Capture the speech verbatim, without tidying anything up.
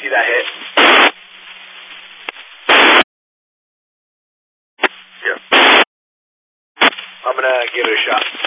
see that hit? Yeah. I'm gonna give it a shot.